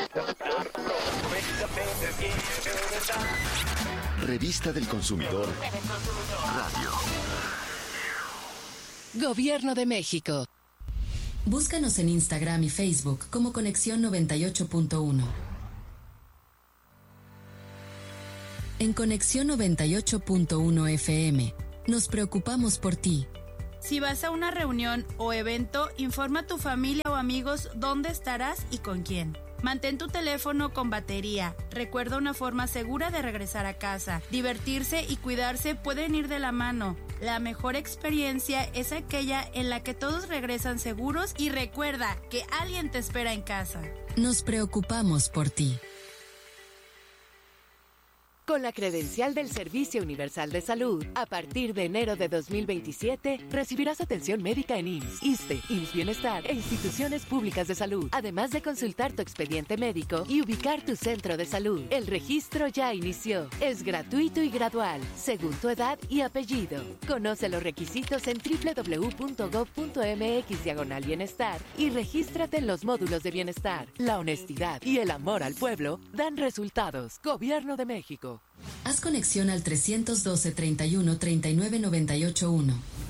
Revista del Consumidor Radio. Gobierno de México. Búscanos en Instagram y Facebook como Conexión 98.1. En Conexión 98.1 FM, nos preocupamos por ti. Si vas a una reunión o evento, informa a tu familia o amigos dónde estarás y con quién. Mantén tu teléfono con batería. Recuerda una forma segura de regresar a casa. Divertirse y cuidarse pueden ir de la mano. La mejor experiencia es aquella en la que todos regresan seguros y recuerda que alguien te espera en casa. Nos preocupamos por ti. Con la credencial del Servicio Universal de Salud, a partir de enero de 2027, recibirás atención médica en IMSS, ISSSTE, IMSS Bienestar e instituciones públicas de salud, además de consultar tu expediente médico y ubicar tu centro de salud. El registro ya inició. Es gratuito y gradual, según tu edad y apellido. Conoce los requisitos en www.gov.mx/bienestar y regístrate en los módulos de bienestar. La honestidad y el amor al pueblo dan resultados. Gobierno de México. Haz conexión al 312 31 39 98 1.